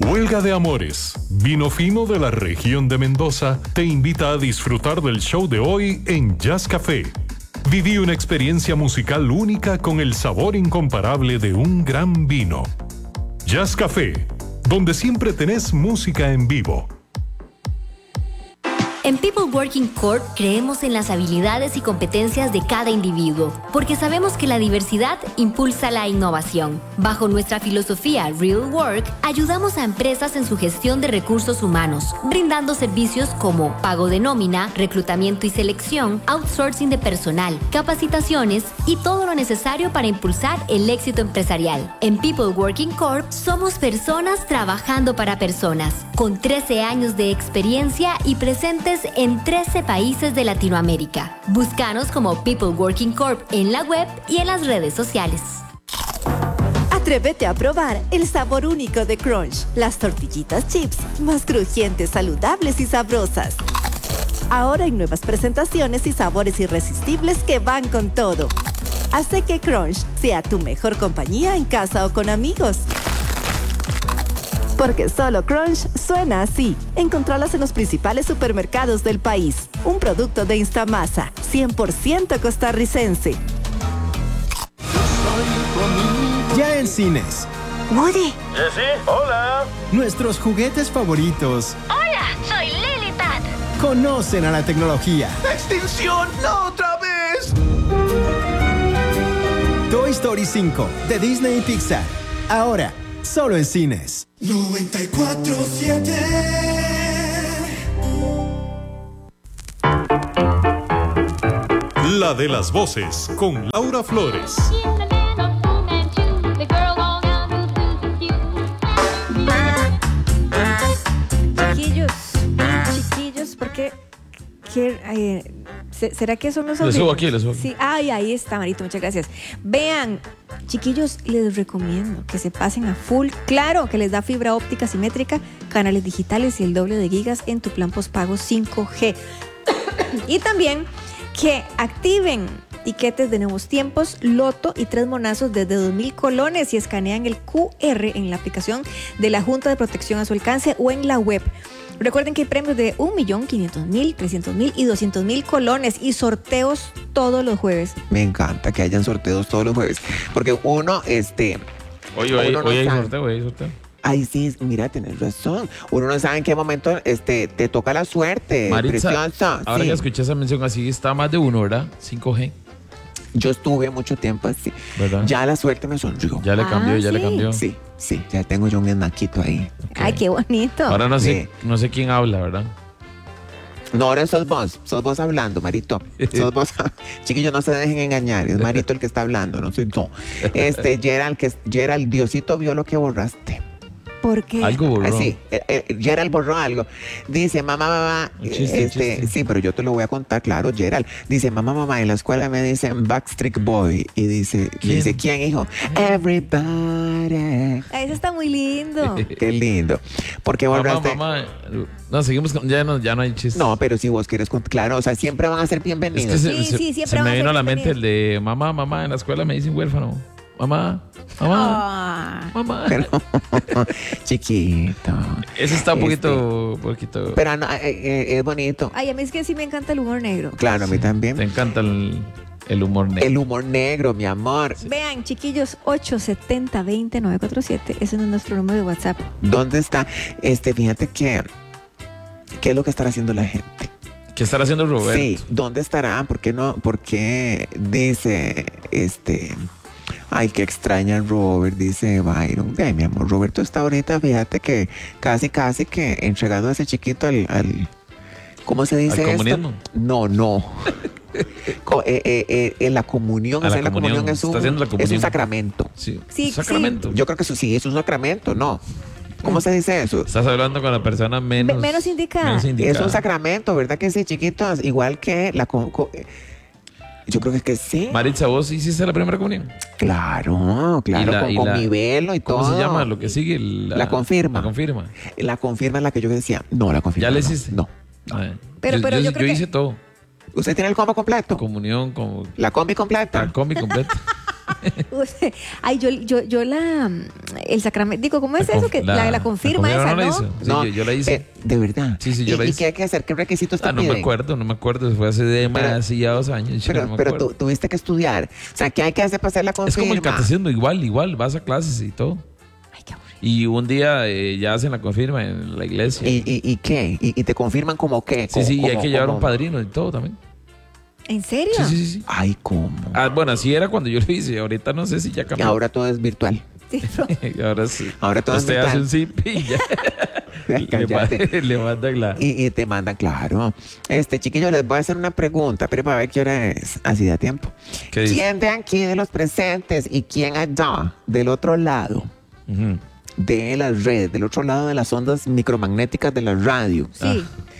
Huelga de Amores, vino fino de la región de Mendoza, te invita a disfrutar del show de hoy en Jazz Café. Viví una experiencia musical única con el sabor incomparable de un gran vino. Jazz Café, donde siempre tenés música en vivo. En People Working Corp creemos en las habilidades y competencias de cada individuo, porque sabemos que la diversidad impulsa la innovación. Bajo nuestra filosofía Real Work, ayudamos a empresas en su gestión de recursos humanos, brindando servicios como pago de nómina, reclutamiento y selección, outsourcing de personal, capacitaciones y todo lo necesario para impulsar el éxito empresarial. En People Working Corp somos personas trabajando para personas, con 13 años de experiencia y presentes en 13 países de Latinoamérica. Búscanos como People Working Corp en la web y en las redes sociales. Atrévete a probar el sabor único de Crunch, las tortillitas chips más crujientes, saludables y sabrosas. Ahora hay nuevas presentaciones y sabores irresistibles que van con todo. Hace que Crunch sea tu mejor compañía en casa o con amigos. Porque solo Crunch suena así. Encontralas en los principales supermercados del país. Un producto de Instamasa, 100% costarricense. Ya en cines. Woody. Jessy, hola. Nuestros juguetes favoritos. Hola, soy Lily Pat. Conocen a la tecnología. ¡Extinción! ¡No otra vez! Toy Story 5 de Disney y Pixar. Ahora, solo en cines. 94.7. La de las voces, con Laura Flores. Chiquillos, ¿por qué? ¿Será que son los Le subo aquí. Sí, ahí está, Marito, muchas gracias. Vean, chiquillos, les recomiendo que se pasen a full. Claro, que les da fibra óptica simétrica, canales digitales y el doble de gigas en tu plan postpago 5G. Y también que activen tiquetes de Nuevos Tiempos, Loto y 3 monazos desde 2,000 colones y escanean el QR en la aplicación de la Junta de Protección a su alcance o en la web. Recuerden que hay premios de 1.500.000, 300.000 y 200.000 colones y sorteos todos los jueves. Me encanta que hayan sorteos todos los jueves. Porque uno, Hoy hay sorteo. Ay, sí, mira, tenés razón. Uno no sabe en qué momento te toca la suerte. Maritza, preciosa. ahora Sí. que escuché esa mención así, está más de uno, ¿verdad? 5G. Yo estuve mucho tiempo así. ¿Verdad? Ya la suerte me sonrió. Ya le cambió, ya ¿sí? le cambió. Sí, ya tengo yo un esnaquito ahí. Okay. Ay, qué bonito. Ahora no sé Sí. quién habla, ¿verdad? No, ahora sos vos hablando, Marito. Sos vos. Chiquillos, no se dejen engañar. Es Marito el que está hablando, no soy yo. Gerald, Diosito vio lo que borraste. ¿Por qué? Algo borró. Sí, Gerald borró algo. Dice, mamá, Un chiste. sí, pero yo te lo voy a contar, claro, Gerald. Dice, mamá, en la escuela me dicen Backstreet Boy. Y dice, ¿quién, hijo? Everybody. Eso está muy lindo. Qué lindo. Porque borraste. Mamá. No, seguimos con. Ya no hay chiste. No, pero si vos quieres contar, claro, o sea, siempre van a ser bienvenidos. Es que Sí, siempre se van a me ser vino a la mente bienvenidos. el de mamá, en la escuela me dicen huérfano. Mamá. Ah. Pero, chiquito. Ese está un poquito. Pero no, es bonito. Ay, a mí es que sí me encanta el humor negro. Claro, a mí también. Te encanta el humor negro. El humor negro, mi amor. Vean, chiquillos, 870-20-947. Ese es nuestro número de WhatsApp. ¿Dónde está? Fíjate que ¿qué es lo que estará haciendo la gente? ¿Qué estará haciendo Roberto? Sí, ¿dónde estará? ¿Por qué no? ¿Por qué dice ay, qué extraña Robert, dice Byron? Ve, mi amor, Roberto está ahorita, fíjate que casi que entregando a ese chiquito al ¿cómo se dice ¿al esto? comunismo? No. En la comunión, A la hacer la comunión comunión, está haciendo la es un comunión. sacramento. Sí. Sí, Sacramento. Yo creo que eso sí, es un sacramento, ¿no? ¿Cómo se dice eso? Estás hablando con la persona menos indicada. Es un sacramento, ¿verdad que sí, chiquitos? Igual que yo creo que sí. Maritza, ¿vos hiciste la primera comunión? Claro, con mi velo y todo. ¿Cómo se llama lo que sigue? La confirma. La confirma. La confirma es la que yo decía. No, la confirma. ¿Ya la no. hiciste? No. Pero yo creo que hice todo. ¿Usted tiene el combo completo? Comunión, como La combi completa. la combi completa. Ay, yo el sacramento, digo, ¿cómo es eso? Que la confirma esa, no la ¿no? hizo. Sí, No, yo la hice. de verdad. Sí, yo la ¿Y hice. qué hay que hacer? ¿Qué requisitos te No piden? me acuerdo. Fue hace demasiados años. chica, no me Pero acuerdo. tú tuviste que estudiar. O sea, ¿qué hay que hacer para hacer la Es confirma? como el catecismo, igual. Vas a clases y todo. Ay, qué aburrido. Y un día ya hacen la confirma en la iglesia. ¿Y qué? ¿Y te confirman como qué? Sí, y hay Como- que llevar como- un padrino y todo también. ¿En serio? Sí. Ay, ¿cómo? Bueno, así era cuando yo lo hice. Ahorita no sé si ya Y cambió. ahora todo es virtual. Sí, pero- Ahora sí. Ahora todo es Usted virtual. hace un zip y ya. Cállate. le mandan la... Y te mandan, claro. Chiquillo, les voy a hacer una pregunta, pero para ver qué hora es. Así da tiempo. ¿Qué dice? ¿Quién de aquí de los presentes y quién allá del otro lado Ujú. de las redes, del otro lado de las ondas micromagnéticas de la radio? sí.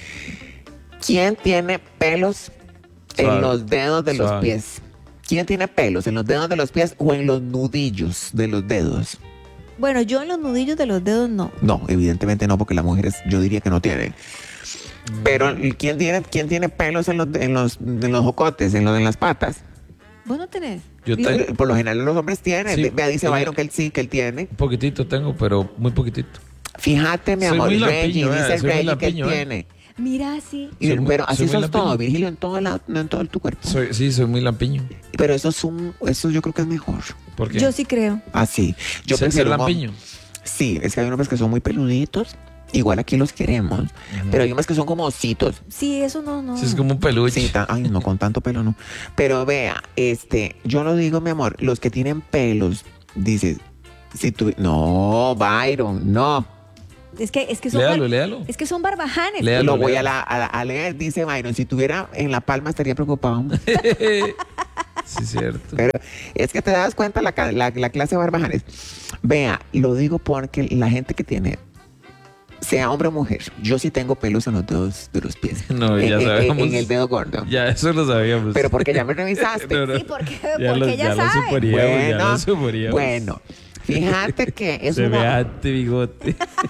¿Quién tiene pelos Suave. en los dedos de los Suave. pies? ¿Quién tiene pelos en los dedos de los pies o en los nudillos de los dedos? Bueno, yo en los nudillos de los dedos no. No, evidentemente no, porque las mujeres yo diría que no tienen. Pero ¿quién tiene pelos en los jocotes, en las patas? ¿Vos no tenés? Yo tengo Por lo general los hombres tienen. Sí, Vea, dice sí. Byron que él sí, que él tiene. un poquitito tengo, pero muy poquitito. Fíjate, mi Soy amor, muy Reggie, lampiño, dice soy muy Reggie que él lampiño, tiene. Mira, sí. Soy muy- Pero soy así muy sos todo, lampiño. Virgilio, no en todo tu cuerpo. Soy muy lampiño. Pero eso yo creo que es mejor. ¿Por qué? Yo sí creo. Así. Yo Ser prefiero un lampiño. Sí, es que hay hombres que son muy peluditos. Igual aquí los queremos. Pero hay hombres que son como ositos. Sí, eso no. Sí, es como un peluche. Sí, ay, no, con tanto pelo no. Pero vea, yo lo digo, mi amor, los que tienen pelos, dices, si tú. No, Byron, no. Es que son Léalo. Es que son barbajanes. Léalo. Lo voy a leer, dice Byron. Si tuviera en la palma estaría preocupado. Sí, cierto. Pero es que te das cuenta la clase de barbajanes. Vea, lo digo porque la gente que tiene, sea hombre o mujer, yo sí tengo pelos en los dedos de los pies. No, ya sabemos. En el dedo gordo. Ya, eso lo sabíamos. Pero porque ya me revisaste. No. Sí, porque Ya ya lo sabe. suponíamos, ya lo suponíamos. Bueno, fíjate que es una... Semejante bigote.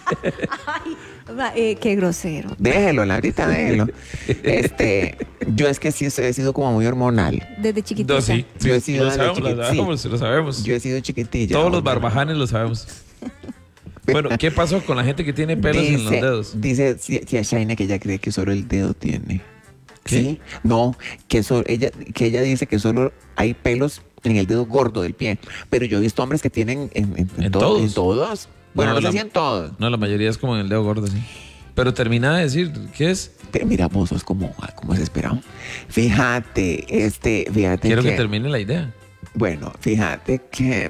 Qué grosero. Déjelo, Laurita, déjelo. Yo es que sí he sido como muy hormonal. Desde chiquitita. No, sí. Yo he sido Lo desde sabemos, chiquitito. lo sabemos. Yo he sido chiquitilla. Todos los hombre. barbajanes lo sabemos. Bueno, ¿qué pasó con la gente que tiene pelos en los dedos? Dice a Shaina que ella cree que solo el dedo tiene. ¿Qué? ¿Sí? No, que ella dice que solo hay pelos en el dedo gordo del pie. Pero yo he visto hombres que tienen ¿En todos. todos? En todos. Bueno, no sé la- si en todos. No, la mayoría es como en el dedo gordo, sí. Pero termina de decir, ¿qué es? Pero mira, vos sos como desesperado. Fíjate, fíjate Quiero que que termine la idea. bueno, fíjate que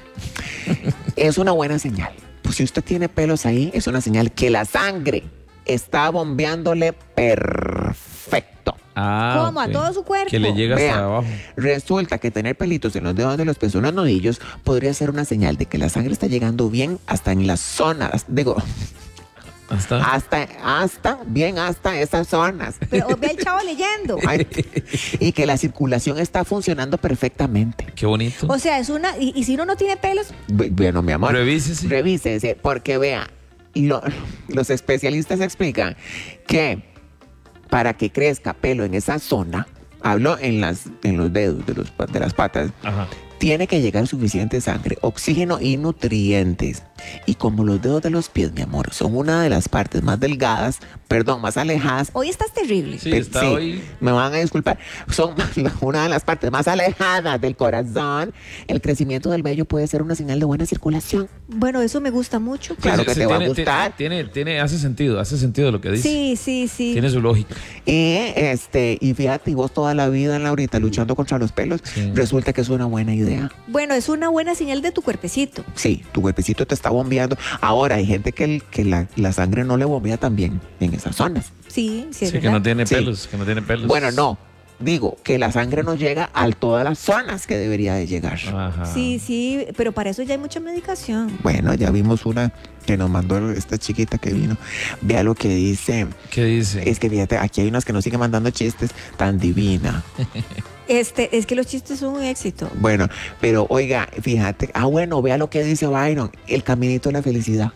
es una buena señal. Pues si usted tiene pelos ahí, es una señal que la sangre está bombeándole perfecto. Ah, ¿Cómo? ¿A ok. todo su cuerpo? Que le llega hasta Vea, abajo. resulta que tener pelitos en los dedos de los pies o en los nudillos podría ser una señal de que la sangre está llegando bien hasta en las zonas, digo, Hasta. hasta esas zonas. Pero ve el chavo leyendo. Ay, y que la circulación está funcionando perfectamente. Qué bonito. O sea, es una. Y si uno no tiene pelos, Bueno, mi amor. Revísese. Revísese, porque vea, los especialistas explican que para que crezca pelo en esa zona, hablo en los dedos de las patas, Ajá. tiene que llegar suficiente sangre, oxígeno y nutrientes. Y como los dedos de los pies, mi amor, son una de las partes más delgadas, más alejadas. hoy estás terrible. Sí, está hoy. Me van a disculpar. Son una de las partes más alejadas del corazón. El crecimiento del vello puede ser una señal de buena circulación. Bueno, eso me gusta mucho. Claro que te va a gustar. Hace sentido lo que dice. Sí. Tiene su lógica. Y fíjate, y vos toda la vida, Laurita, luchando contra los pelos, Sí. resulta que es una buena idea. Bueno, es una buena señal de tu cuerpecito. Sí, tu cuerpecito te está bombeando. Ahora, hay gente que la sangre no le bombea tan bien en esas zonas. Sí, es Sí, que verdad. no tiene Sí. pelos, que no tiene pelos. Bueno, no. Digo, que la sangre no llega a todas las zonas que debería de llegar. Ajá. Sí, pero para eso ya hay mucha medicación. Bueno, ya vimos una que nos mandó esta chiquita que vino. Vea lo que dice. ¿Qué dice? Es que fíjate, aquí hay unas que nos siguen mandando chistes tan divina. Es que los chistes son un éxito. Bueno, pero oiga, fíjate. Bueno, vea lo que dice Byron. El caminito de la felicidad.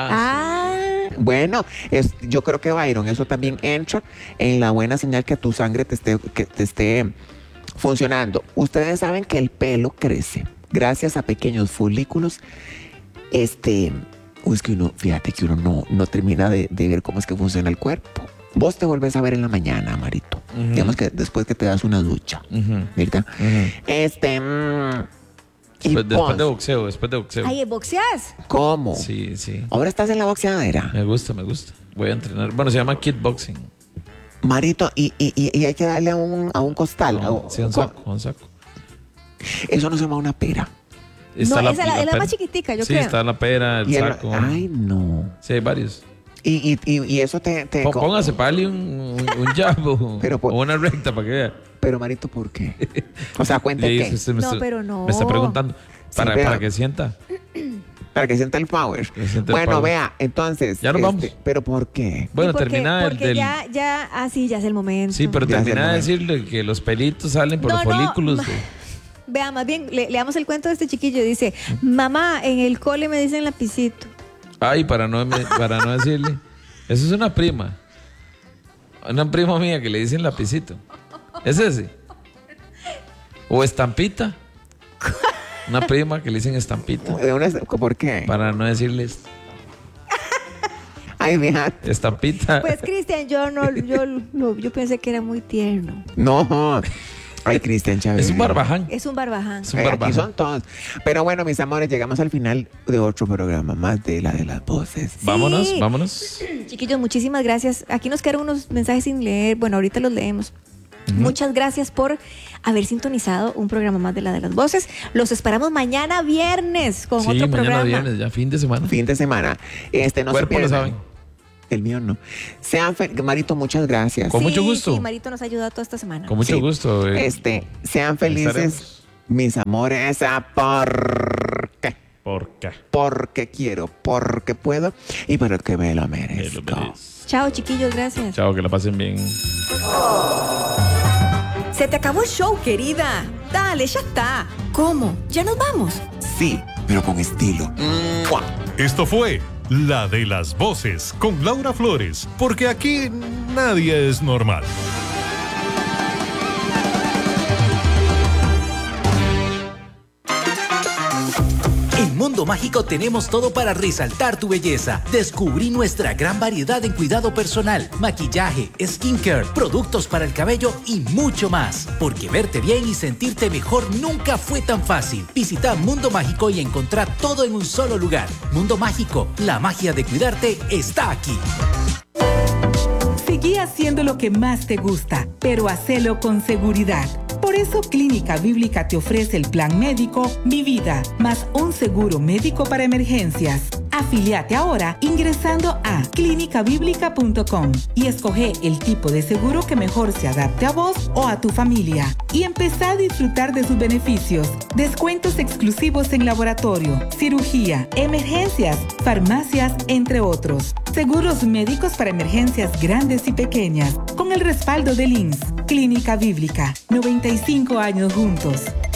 Bueno, yo creo que Byron, eso también entra en la buena señal que tu sangre que te esté funcionando. Ustedes saben que el pelo crece gracias a pequeños folículos, es que uno, fíjate que uno no termina de ver cómo es que funciona el cuerpo. Vos te volvés a ver en la mañana, Marito. Digamos que después que te das una ducha, ¿verdad? Después de boxeo. Ay, ¿boxeas? ¿Cómo? Sí. Ahora estás en la boxeadera. Me gusta. Voy a entrenar. Bueno, se llama kickboxing. Marito, y hay que darle a un costal. Sí, un saco. Eso no se llama una pera. Esa es la más chiquitica, yo creo. Sí, está la pera, el saco. Ay, no. Sí, hay varios. Y eso te póngase pali un jab o una recta para que vea. Pero, Marito, ¿por qué? O sea, cuéntame qué. Pero no. Me está preguntando. Para que sienta. Para que sienta el power. Bueno, vea, entonces. Ya nos vamos. ¿Pero por qué? Bueno, termina porque ya es el momento. Sí, pero termina de decirle que los pelitos salen por los folículos. Vea, más bien, leamos el cuento de este chiquillo. Dice, mamá, en el cole me dicen lapicito. Ay, para no decirle. Eso es una prima. Una prima mía que le dicen lapicito. ¿Es ese? ¿O estampita? Una prima que le dicen estampita. ¿Por qué? Para no decirles. Ay, fíjate. Estampita. Pues, Cristian, yo pensé que era muy tierno. No. Ay, Cristian Chávez. Es un barbaján. Aquí son todos. Pero bueno, mis amores, llegamos al final de otro programa más de La de las Voces. Sí. Vámonos. Chiquillos, muchísimas gracias. Aquí nos quedaron unos mensajes sin leer. Bueno, ahorita los leemos. Muchas gracias por haber sintonizado un programa más de La de las Voces. Los esperamos mañana viernes con otro programa. Mañana viernes, ya fin de semana. No se pierdan. Lo saben. El mío no. Marito, muchas gracias. Con mucho gusto. Sí, Marito nos ha ayudado toda esta semana. Con mucho gusto. Sean felices, mis amores. ¿Por qué? Porque quiero, porque puedo y porque me lo merezco. Chao, chiquillos, gracias. Chao, que la pasen bien. Se te acabó el show, querida. Dale, ya está. ¿Cómo? ¿Ya nos vamos? Sí, pero con estilo. Esto fue La de las Voces con Laura Flores, porque aquí nadie es normal. En Mundo Mágico tenemos todo para resaltar tu belleza. Descubrí nuestra gran variedad en cuidado personal, maquillaje, skincare, productos para el cabello y mucho más. Porque verte bien y sentirte mejor nunca fue tan fácil. Visita Mundo Mágico y encontrá todo en un solo lugar. Mundo Mágico, la magia de cuidarte está aquí. Seguí haciendo lo que más te gusta, pero hacelo con seguridad. Por eso Clínica Bíblica te ofrece el plan médico Mi Vida, más un seguro médico para emergencias. Afíliate ahora ingresando a clinicabiblica.com y escoge el tipo de seguro que mejor se adapte a vos o a tu familia. Y empezá a disfrutar de sus beneficios. Descuentos exclusivos en laboratorio, cirugía, emergencias, farmacias, entre otros. Seguros médicos para emergencias grandes y pequeñas. Con el respaldo del INSS. Clínica Bíblica. 95 años juntos.